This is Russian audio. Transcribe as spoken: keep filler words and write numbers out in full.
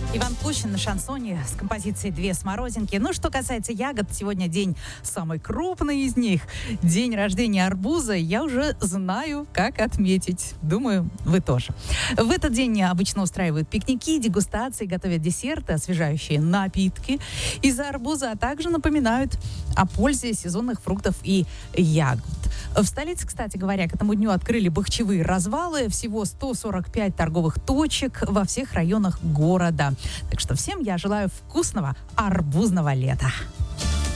Иван Кучин на шансоне с композицией «Две смородинки». Ну, что касается ягод, сегодня день самый крупный из них. День рождения арбуза. Я уже знаю, как отметить. Думаю, вы тоже. В этот день обычно устраивают пикники, дегустации, готовят десерты, освежающие напитки из арбуза, а также напоминают о пользе сезонных фруктов и ягод. В столице, кстати говоря, к этому дню открыли бахчевые развалы. Всего сто сорок пять торговых точек во всех районах города. Так что всем я желаю вкусного арбузного лета.